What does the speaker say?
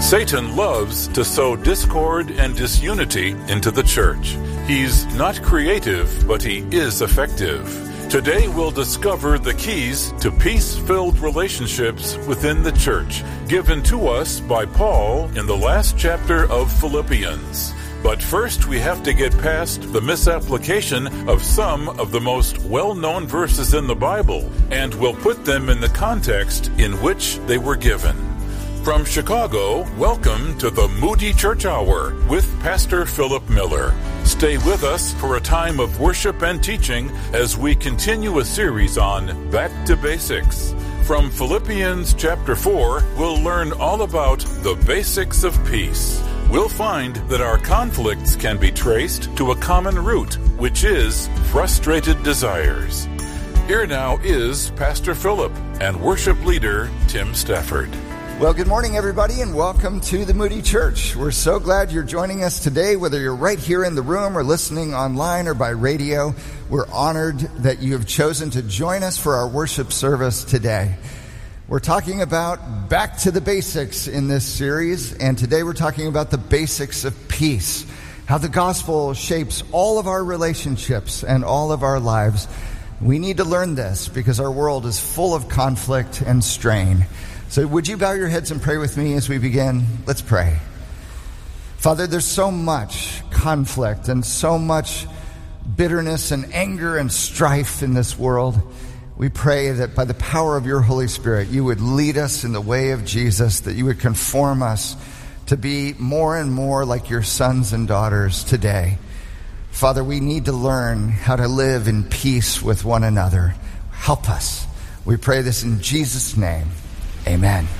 Satan loves to sow discord and disunity into the church. He's not creative, but he is effective. Today we'll discover the keys to peace-filled relationships within the church, given to us by Paul in the last chapter of Philippians. But first we have to get past the misapplication of some of the most well-known verses in the Bible, and we'll put them in the context in which they were given. From Chicago, welcome to the Moody Church Hour with Pastor Philip Miller. Stay with us for a time of worship and teaching as we continue a series on Back to Basics. From Philippians chapter 4, we'll learn all about the basics of peace. We'll find that our conflicts can be traced to a common root, which is frustrated desires. Here now is Pastor Philip and worship leader Tim Stafford. Well, good morning, everybody, and welcome to the Moody Church. We're so glad you're joining us today, whether you're right here in the room or listening online or by radio. We're honored that you have chosen to join us for our worship service today. We're talking about back to the basics in this series, and today we're talking about the basics of peace, how the gospel shapes all of our relationships and all of our lives. We need to learn this because our world is full of conflict and strain. So would you bow your heads and pray with me as we begin? Let's pray. Father, there's so much conflict and so much bitterness and anger and strife in this world. We pray that by the power of your Holy Spirit, you would lead us in the way of Jesus, that you would conform us to be more and more like your sons and daughters today. Father, we need to learn how to live in peace with one another. Help us. We pray this in Jesus' name. Amen.